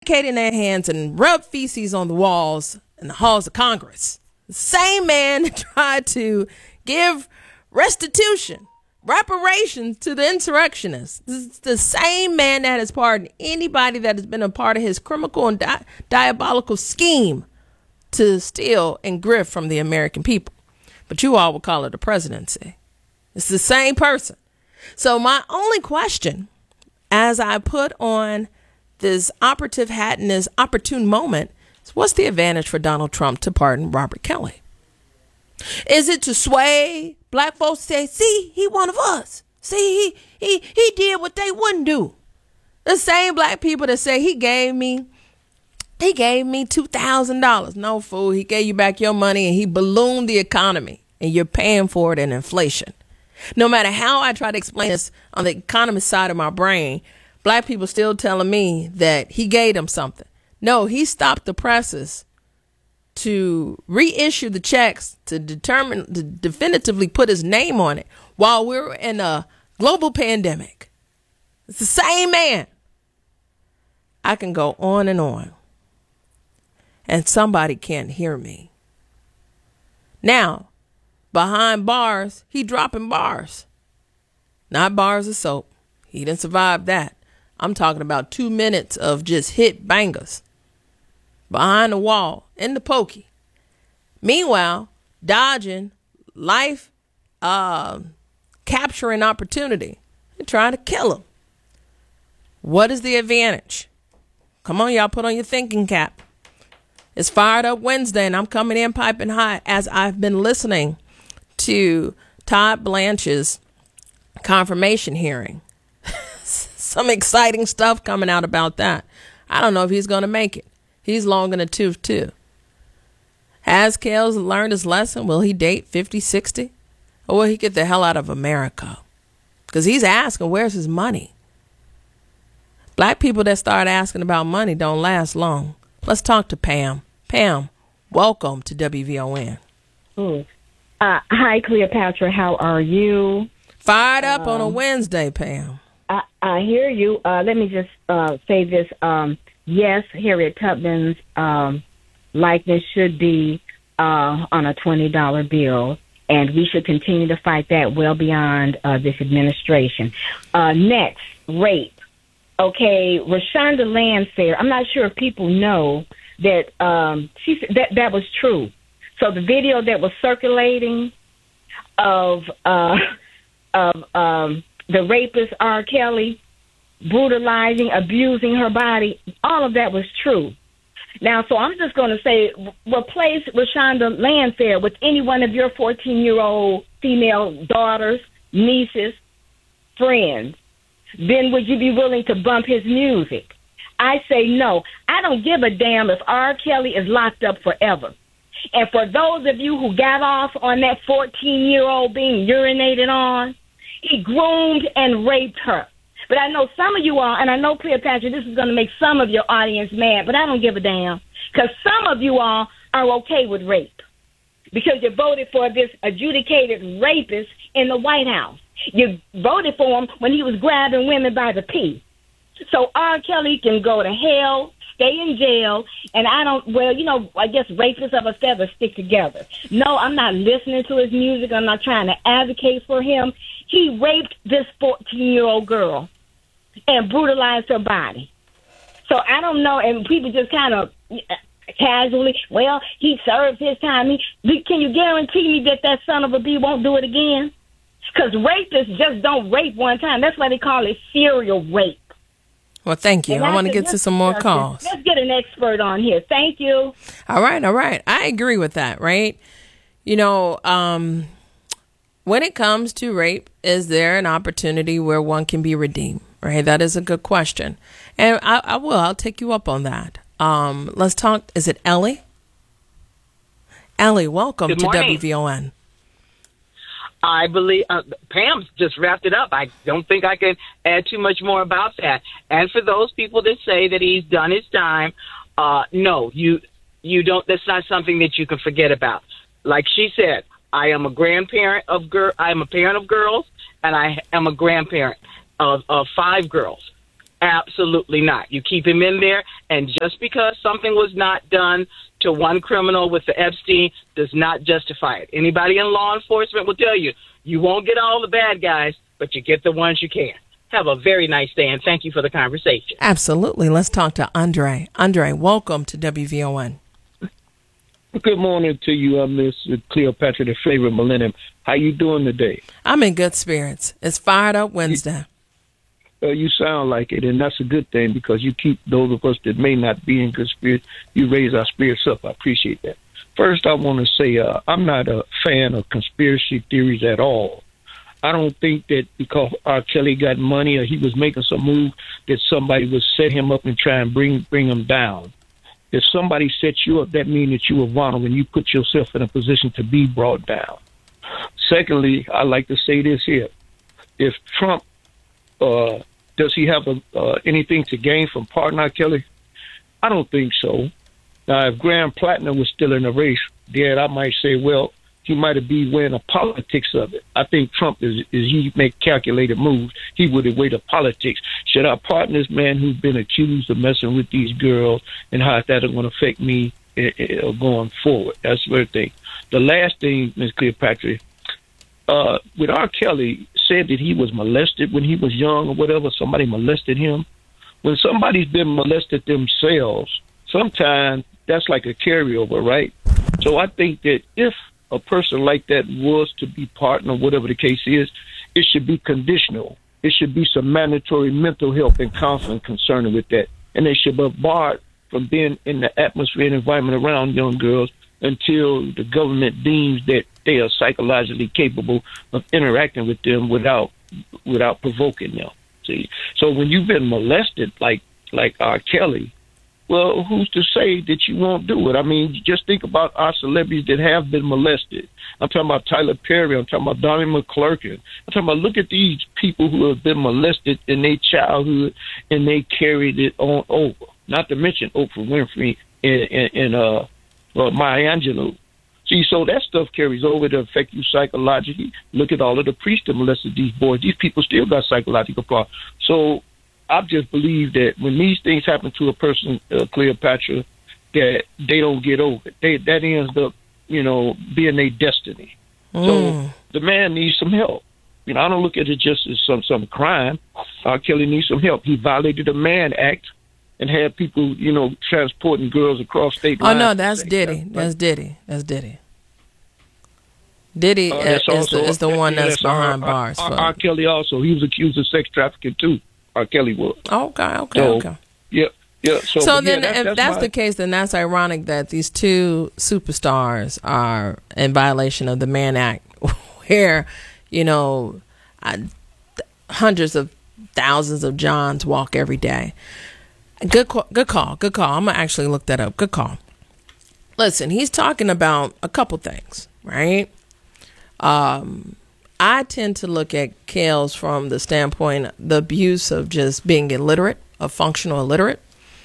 defecated in their hands and rubbed feces on the walls in the halls of Congress. The same man that tried to give restitution, reparations to the insurrectionists. This is the same man that has pardoned anybody that has been a part of his criminal and diabolical scheme to steal and grift from the American people. But you all will call it a presidency. It's the same person. So my only question, as I put on this operative hat in this opportune moment, is what's the advantage for Donald Trump to pardon Robert Kelly? Is it to sway black folks to say, see, he one of us. See, he did what they wouldn't do. The same black people that say he gave me $2,000. No, fool. He gave you back your money and he ballooned the economy and you're paying for it in inflation. No matter how I try to explain this on the economist side of my brain, black people still telling me that he gave them something. No, he stopped the presses to reissue the checks to definitively put his name on it while we're in a global pandemic. It's the same man. I can go on and on. And somebody can't hear me. Now, behind bars, he dropping bars. Not bars of soap. He didn't survive that. I'm talking about 2 minutes of just hit bangers. Behind the wall, in the pokey. Meanwhile, dodging life, capturing opportunity. They're trying to kill him. What is the advantage? Come on, y'all, put on your thinking cap. It's Fired Up Wednesday, and I'm coming in piping hot as I've been listening to Todd Blanche's confirmation hearing. Some exciting stuff coming out about that. I don't know if he's going to make it. He's long in the tooth, too. Has Kels learned his lesson? Will he date 50, 60? Or will he get the hell out of America? Because he's asking, where's his money? Black people that start asking about money don't last long. Let's talk to Pam. Pam, welcome to WVON. Hi, Cleopatra. How are you? Fired up on a Wednesday, Pam. I hear you. Let me just say this. Yes, Harriet Tubman's likeness should be on a $20 bill, and we should continue to fight that well beyond this administration. Next, rape. Okay, Rashonda Landfair. I'm not sure if people know that that was true. So the video that was circulating of the rapist R. Kelly brutalizing, abusing her body, all of that was true. Now, so I'm just going to say, replace Rashonda Landfair with any one of your 14-year-old female daughters, nieces, friends. Then would you be willing to bump his music? I say no. I don't give a damn if R. Kelly is locked up forever. And for those of you who got off on that 14-year-old being urinated on, he groomed and raped her. But I know some of you all, and I know, Cleopatra, this is going to make some of your audience mad, but I don't give a damn. Because some of you all are okay with rape. Because you voted for this adjudicated rapist in the White House. You voted for him when he was grabbing women by the pee. So R. Kelly can go to hell, stay in jail, and I guess rapists of a feather stick together. No, I'm not listening to his music. I'm not trying to advocate for him. He raped this 14-year-old girl and brutalized her body. So I don't know, and people just kind of casually, well, he served his time. Can you guarantee me that son of a bee won't do it again? Because rapists just don't rape one time. That's why they call it serial rape. Well, thank you. I want to get to some more calls. Let's get an expert on here. Thank you. All right. I agree with that, right? You know, when it comes to rape, is there an opportunity where one can be redeemed? Right? That is a good question. And I'll take you up on that. Let's talk. Is it Ellie? Ellie, welcome to WVON. I believe Pam's just wrapped it up. I don't think I can add too much more about that. And for those people that say that he's done his time, no, you don't. That's not something that you can forget about. Like she said, I am a grandparent of I am a parent of girls, and I am a grandparent of 5 girls. Absolutely not. You keep him in there, and just because something was not done to one criminal with the Epstein does not justify it. Anybody in law enforcement will tell you, you won't get all the bad guys, but you get the ones you can. Have a very nice day, and thank you for the conversation. Absolutely. Let's talk to Andre. Andre, welcome to WVON. Good morning to you, Miss Cleopatra, the favorite millennium. How you doing today? I'm in good spirits. It's Fired Up Wednesday. You sound like it, and that's a good thing because you keep those of us that may not be in good spirits, you raise our spirits up. I appreciate that. First, I want to say I'm not a fan of conspiracy theories at all. I don't think that because R. Kelly got money or he was making some move that somebody would set him up and try and bring him down. If somebody sets you up, that means that you were vulnerable and you put yourself in a position to be brought down. Secondly, I like to say this here. If Trump, does he have anything to gain from pardoning R. Kelly? I don't think so. Now, if Graham Platinum was still in the race, then I might say, well, he might be wearing the politics of it. I think Trump is he make calculated moves. He would have weighed the politics. Should I pardon this man who's been accused of messing with these girls and how that is going to affect me going forward? That's the first thing. The last thing, Ms. Cleopatra, with R. Kelly said that he was molested when he was young or whatever, somebody molested him. When somebody's been molested themselves, sometimes that's like a carryover, right? So I think that if a person like that was to be pardoned or whatever the case is, it should be conditional. It should be some mandatory mental health and counseling concerning with that. And they should be barred from being in the atmosphere and environment around young girls until the government deems that they are psychologically capable of interacting with them without provoking them. See, so when you've been molested like R. Kelly, well, who's to say that you won't do it? I mean, just think about our celebrities that have been molested. I'm talking about Tyler Perry. I'm talking about Donnie McClurkin. I'm talking about look at these people who have been molested in their childhood and they carried it on over. Not to mention Oprah Winfrey and Maya Angelou. See, so that stuff carries over to affect you psychologically. Look at all of the priests that molested these boys. These people still got psychological problems. So I just believe that when these things happen to a person, Cleopatra, that they don't get over it. That ends up, being their destiny. So the man needs some help. I don't look at it just as some crime. R. Kelly needs some help. He violated the Mann Act and had people, transporting girls across state lines. Oh, no, that's Diddy. That's Diddy. Diddy is the one that's behind bars. R. Kelly also. He was accused of sex trafficking, too. R. Kelly was. Okay. Yeah. So then if that's the case, then that's ironic that these two superstars are in violation of the Mann Act, where, hundreds of thousands of Johns walk every day. Good call. I'm going to actually look that up. Good call. Listen, he's talking about a couple things, right? I tend to look at Kels from the standpoint, the abuse of just being illiterate, of functional illiterate.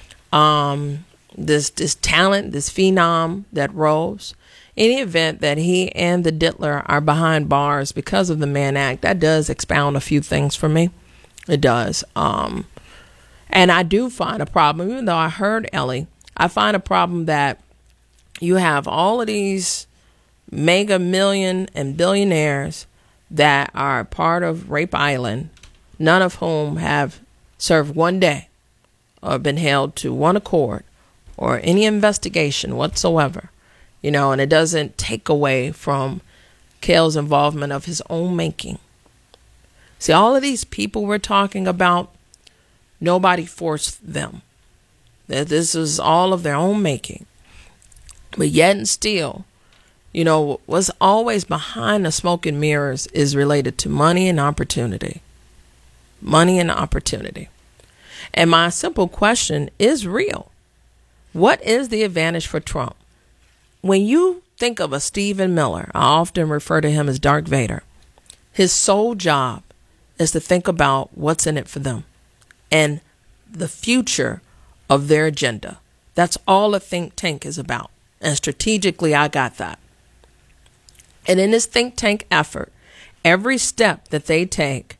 This talent, this phenom that rose. In the event that he and the Diddler are behind bars because of the Mann Act, that does expound a few things for me. It does. And I do find a problem, even though I heard Ellie, I find a problem that you have all of these mega million and billionaires that are part of Rape Island, none of whom have served one day or been held to one accord or any investigation whatsoever, and it doesn't take away from Kel's involvement of his own making. See, all of these people we're talking about, nobody forced them. This was all of their own making. But yet and still, what's always behind the smoke and mirrors is related to money and opportunity. Money and opportunity. And my simple question is real. What is the advantage for Trump? When you think of a Stephen Miller, I often refer to him as Darth Vader. His sole job is to think about what's in it for them and the future of their agenda. That's all a think tank is about. And strategically, I got that. And in this think tank effort, every step that they take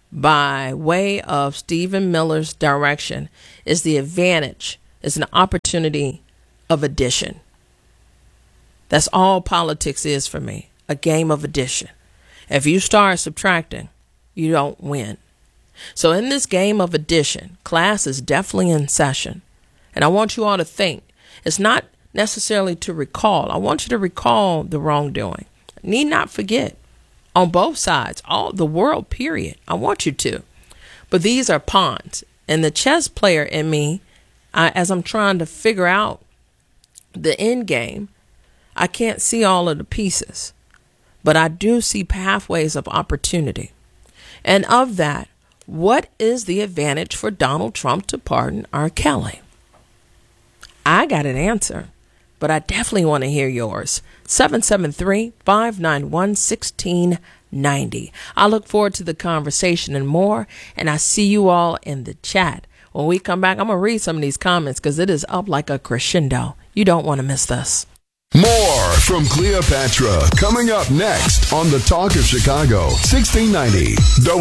by way of Stephen Miller's direction is the advantage, is an opportunity of addition. That's all politics is for me, a game of addition. If you start subtracting, you don't win. So in this game of addition, class is definitely in session. And I want you all to think. It's not necessarily to recall. I want you to recall the wrongdoing. Need not forget. On both sides, all the world, period. I want you to. But these are pawns. And the chess player in me, as I'm trying to figure out the end game, I can't see all of the pieces. But I do see pathways of opportunity. And of that, what is the advantage for Donald Trump to pardon R. Kelly? I got an answer, but I definitely want to hear yours. 773-591-1690. I look forward to the conversation and more, and I see you all in the chat. When we come back, I'm going to read some of these comments because it is up like a crescendo. You don't want to miss this. More from Cleopatra coming up next on The Talk of Chicago, 1690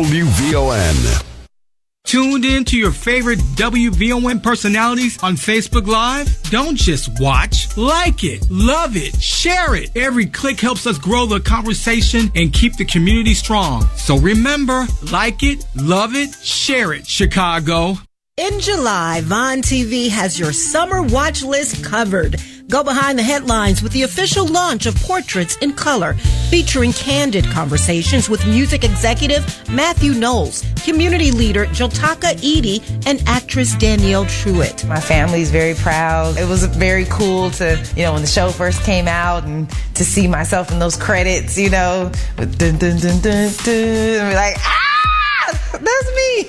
WVON. Tuned in to your favorite WVON personalities on Facebook Live? Don't just watch. Like it, love it, share it. Every click helps us grow the conversation and keep the community strong. So remember, like it, love it, share it, Chicago. In July, Vaughn TV has your summer watch list covered. Go behind the headlines with the official launch of Portraits in Color, featuring candid conversations with music executive Matthew Knowles, community leader Jotaka Edie, and actress Danielle Truitt. My family's very proud. It was very cool to, when the show first came out and to see myself in those credits, with dun dun dun dun dun, and be like, that's me.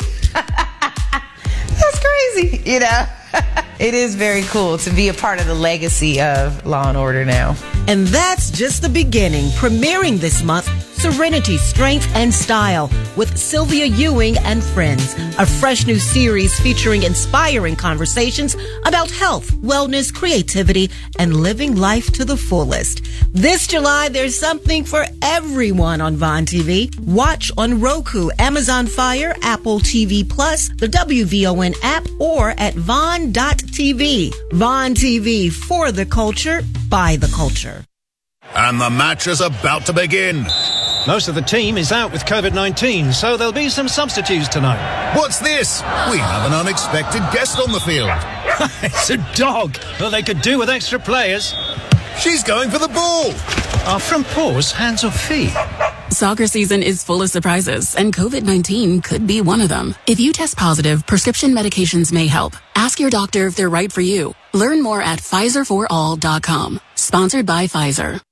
That's crazy, It is very cool to be a part of the legacy of Law & Order now. And that's just the beginning. Premiering this month, Serenity, Strength, and Style with Sylvia Ewing and Friends. A fresh new series featuring inspiring conversations about health, wellness, creativity, and living life to the fullest. This July, there's something for everyone on Vaughn TV. Watch on Roku, Amazon Fire, Apple TV Plus, the WVON app, or at Vaughn.tv. Vaughn TV, for the culture, by the culture. And the match is about to begin. Most of the team is out with COVID-19, so there'll be some substitutes tonight. What's this? We have an unexpected guest on the field. It's a dog. Well, they could do with extra players. She's going for the ball. Are front paws hands or feet? Soccer season is full of surprises, and COVID-19 could be one of them. If you test positive, prescription medications may help. Ask your doctor if they're right for you. Learn more at PfizerForAll.com. Sponsored by Pfizer.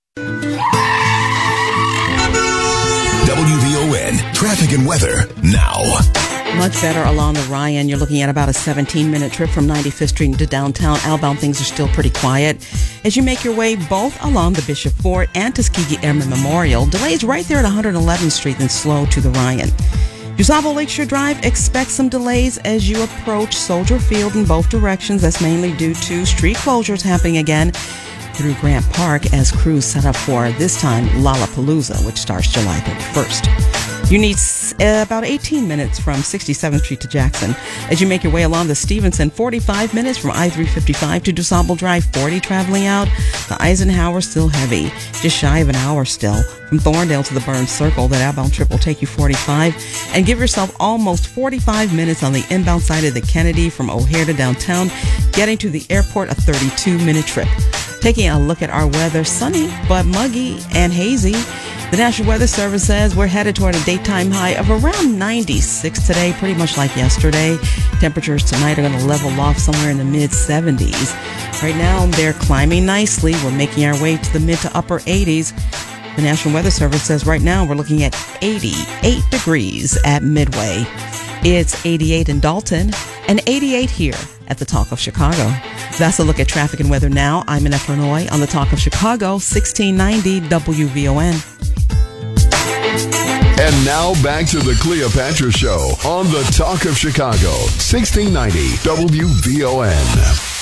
WVON traffic and weather now. Much better along the Ryan. You're looking at about a 17-minute trip from 95th Street to downtown. Outbound, things are still pretty quiet. As you make your way both along the Bishop Fort and Tuskegee Airmen Memorial, delays right there at 111th Street, then slow to the Ryan. DuSable Lakeshore Drive, expect some delays as you approach Soldier Field in both directions. That's mainly due to street closures happening again through Grant Park as crews set up for, this time, Lollapalooza, which starts July 31st. You need about 18 minutes from 67th Street to Jackson. As you make your way along the Stevenson, 45 minutes from I-355 to DuSable Drive, 40 traveling out. The Eisenhower still heavy, just shy of an hour still. From Thorndale to the Burns Circle, that outbound trip will take you 45. And give yourself almost 45 minutes on the inbound side of the Kennedy from O'Hare to downtown, getting to the airport, a 32-minute trip. Taking a look at our weather, sunny but muggy and hazy. The National Weather Service says we're headed toward a daytime high of around 96 today, pretty much like yesterday. Temperatures tonight are going to level off somewhere in the mid-70s. Right now, they're climbing nicely. We're making our way to the mid to upper 80s. The National Weather Service says right now we're looking at 88 degrees at Midway. It's 88 in Dalton and 88 here at the Talk of Chicago. That's a look at traffic and weather now. I'm Annette Vernoy on the Talk of Chicago, 1690 WVON. And now back to the Cleopatra Show on the Talk of Chicago, 1690 WVON.